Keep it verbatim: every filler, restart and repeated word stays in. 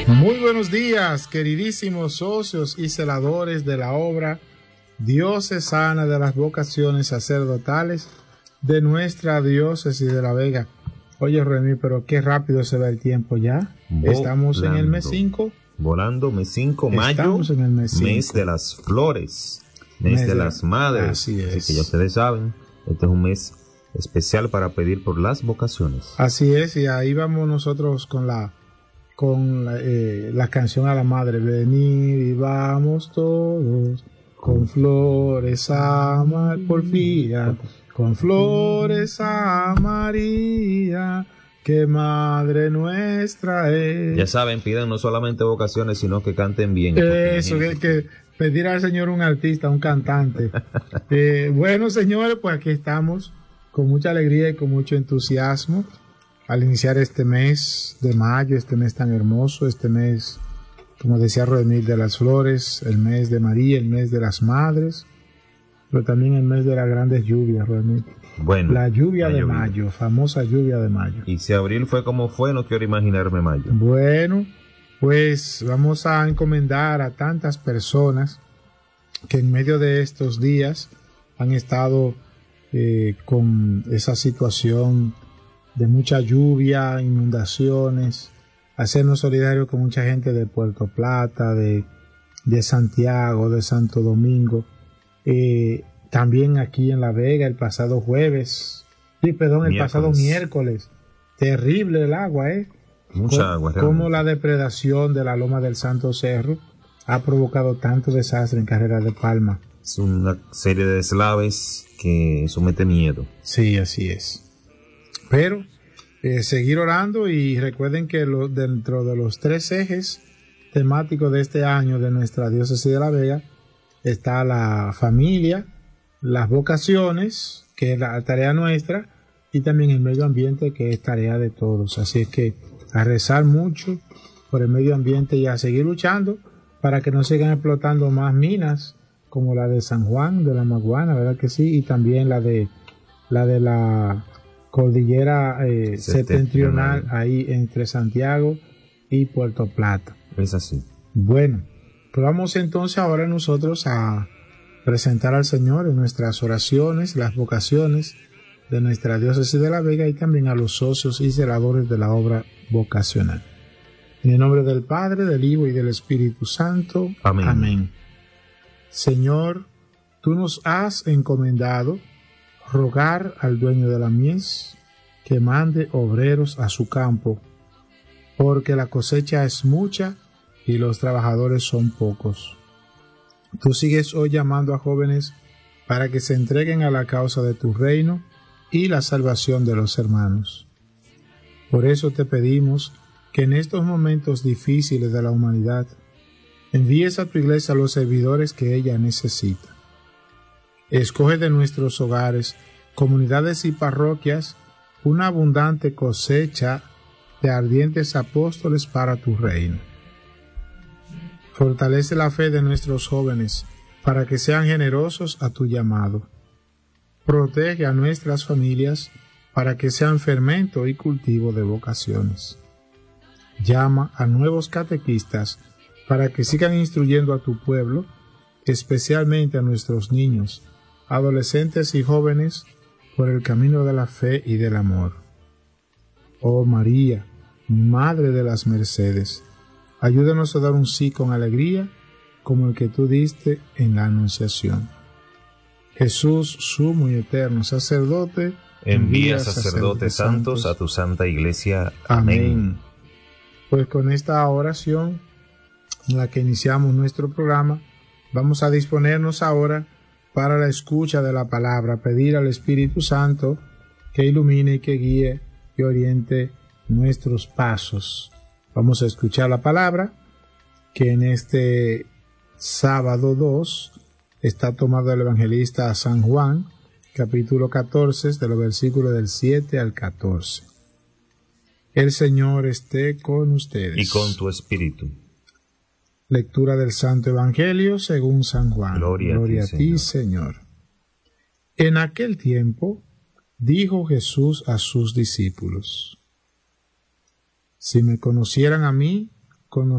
Muy buenos días, queridísimos socios y celadores de la obra diocesana de las vocaciones sacerdotales de nuestra diócesis de La Vega. Oye, Remy, pero qué rápido se va el tiempo ya. Volando. Estamos en el mes cinco. Volando, mes cinco, mayo. Estamos en el mes cinco. Mes de las flores, mes, mes de, de las madres. Así es. Así que ya ustedes saben, este es un mes especial para pedir por las vocaciones. Así es, y ahí vamos nosotros con la con la, eh, la canción a la madre. Venid y vamos todos con flores a María, porfía, con flores a María, que madre nuestra es. Ya saben, pidan no solamente vocaciones, sino que canten bien. Eso, que, que pedir al Señor un artista, un cantante. eh, bueno, señores, pues aquí estamos con mucha alegría y con mucho entusiasmo al iniciar este mes de mayo, este mes tan hermoso, este mes, como decía Rodemil, de las flores, el mes de María, el mes de las madres, pero también el mes de las grandes lluvias, Rodemil. Bueno, la lluvia la de lluvia. mayo, famosa lluvia de mayo. Y si abril fue como fue, no quiero imaginarme mayo. Bueno, pues vamos a encomendar a tantas personas que en medio de estos días han estado eh, con esa situación de mucha lluvia, inundaciones, hacernos solidarios con mucha gente de Puerto Plata, de, de Santiago, de Santo Domingo, eh, también aquí en La Vega el pasado jueves, sí, perdón, el miércoles. pasado miércoles, terrible el agua, ¿eh? Mucha Com, agua. Realmente. Como la depredación de la Loma del Santo Cerro ha provocado tanto desastre en Carrera de Palma. Es una serie de deslaves que somete miedo. Sí, así es. Pero eh, seguir orando, y recuerden que lo, dentro de los tres ejes temáticos de este año de nuestra diócesis de La Vega está la familia, las vocaciones, que es la tarea nuestra, y también el medio ambiente, que es tarea de todos. Así es que a rezar mucho por el medio ambiente y a seguir luchando para que no sigan explotando más minas como la de San Juan de la Maguana, ¿verdad que sí? Y también la de la de la cordillera eh, septentrional, ahí entre Santiago y Puerto Plata. Es así. Bueno, pues vamos entonces ahora nosotros a presentar al Señor en nuestras oraciones, las vocaciones de nuestra diócesis de La Vega, y también a los socios y celadores de la obra vocacional. En el nombre del Padre, del Hijo y del Espíritu Santo. Amén. Amén. Señor, tú nos has encomendado rogar al dueño de la mies que mande obreros a su campo, porque la cosecha es mucha y los trabajadores son pocos. Tú sigues hoy llamando a jóvenes para que se entreguen a la causa de tu reino y la salvación de los hermanos. Por eso te pedimos que en estos momentos difíciles de la humanidad envíes a tu iglesia a los servidores que ella necesita. Escoge de nuestros hogares, comunidades y parroquias una abundante cosecha de ardientes apóstoles para tu reino. Fortalece la fe de nuestros jóvenes para que sean generosos a tu llamado. Protege a nuestras familias para que sean fermento y cultivo de vocaciones. Llama a nuevos catequistas para que sigan instruyendo a tu pueblo, especialmente a nuestros niños, adolescentes y jóvenes, por el camino de la fe y del amor. Oh María, Madre de las Mercedes, ayúdanos a dar un sí con alegría, como el que tú diste en la Anunciación. Jesús, sumo y eterno sacerdote, envía sacerdotes santos a tu santa iglesia. Amén. Amén. Pues con esta oración en la que iniciamos nuestro programa, vamos a disponernos ahora para la escucha de la palabra, pedir al Espíritu Santo que ilumine y que guíe y oriente nuestros pasos. Vamos a escuchar la palabra, que en este sábado dos está tomado del evangelista San Juan, capítulo catorce, de los versículos del siete al catorce. El Señor esté con ustedes. Y con tu espíritu. Lectura del Santo Evangelio según San Juan. Gloria, Gloria a ti, Señor. Señor. En aquel tiempo dijo Jesús a sus discípulos: Si me conocieran a mí,